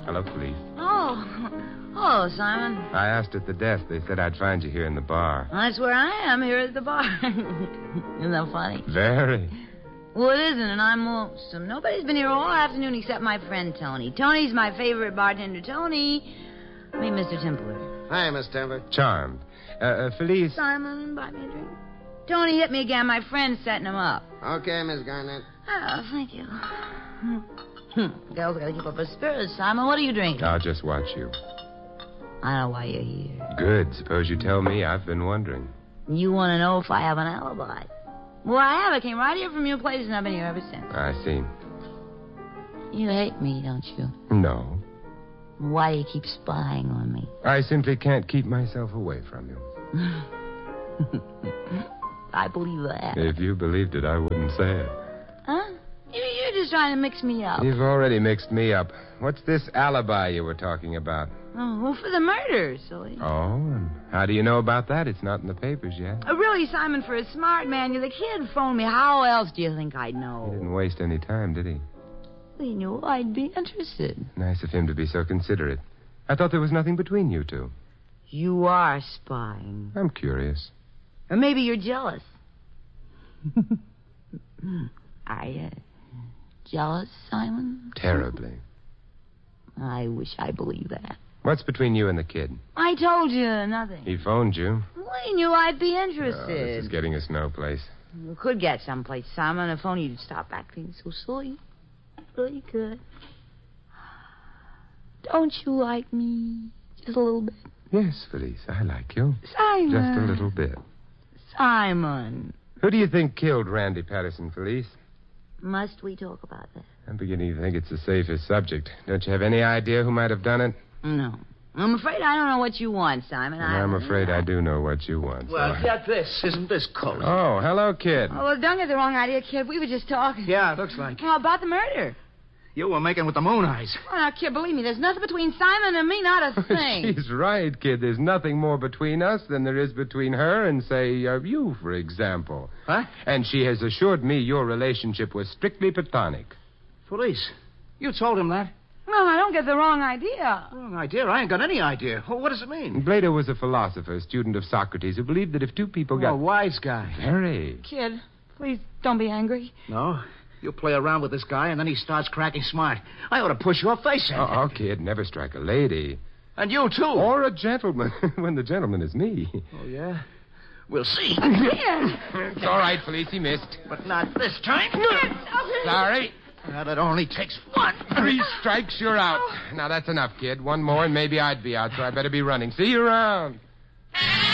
Hello, police. Oh. Hello, Simon. I asked at the desk. They said I'd find you here in the bar. Well, that's where I am, here at the bar. Isn't that funny? Very. Well, it isn't, and I'm lonesome. Nobody's been here all afternoon except my friend Tony. Tony's my favorite bartender. Tony, meet Mr. Templer. Hi, Miss Templer. Charmed. Felice. Simon, buy me a drink. Tony hit me again. My friend's setting him up. Okay, Miss Garnett. Oh, thank you. Girls gotta keep up her spirits, Simon. What are you drinking? I'll just watch you. I know why you're here. Good. Suppose you tell me. I've been wondering. You want to know if I have an alibi. Well, I have. I came right here from your place, and I've been here ever since. I see. You hate me, don't you? No. Why do you keep spying on me? I simply can't keep myself away from you. I believe that. If you believed it, I wouldn't say it. Huh? You're just trying to mix me up. You've already mixed me up. What's this alibi you were talking about? Oh, well, for the murder, silly. Oh, and how do you know about that? It's not in the papers yet. Really, Simon, for a smart man, you're the kid phoned me. How else do you think I'd know? He didn't waste any time, did he? He knew I'd be interested. Nice of him to be so considerate. I thought there was nothing between you two. You are spying. I'm curious. Or maybe you're jealous. Are you jealous, Simon? Terribly. I wish I believed that. What's between you and the kid? I told you nothing. He phoned you. Well, he knew I'd be Oh, interested. this is getting us no place. We could get someplace, Simon, if only you'd stop acting so silly. Really could. Don't you like me? Just a little bit. Yes, Felice, I like you. Simon. Just a little bit. Simon. Who do you think killed Randy Patterson, Felice? Must we talk about that? I'm beginning to think it's the safest subject. Don't you have any idea who might have done it? No. I'm afraid I don't know what you want, Simon. And I'm afraid I do know what you want. Well, get this. Isn't this cozy? Oh, hello, kid. Oh, well, don't get the wrong idea, kid. We were just talking. Yeah, it looks like. Well, about the murder. You were making with the moon eyes. Oh, now, kid, believe me, there's nothing between Simon and me, not a thing. She's right, kid. There's nothing more between us than there is between her and, say, you, for example. Huh? And she has assured me your relationship was strictly platonic. Police. You told him that. Well, I don't get the wrong idea. Wrong idea? I ain't got any idea. Well, what does it mean? Plato was a philosopher, student of Socrates, who believed that if two people got... Oh, wise guy. Very. Kid, please don't be angry. No. You play around with this guy, and then he starts cracking smart. I ought to push your face in. Oh, kid, never strike a lady. And you, too. Or a gentleman, when the gentleman is me. Oh, yeah? We'll see. It's all right, Felice, he missed. But not this time. Sorry. Well, it only takes one. 3 strikes, you're out. Now, that's enough, kid. One more, and maybe I'd be out, so I better be running. See you around.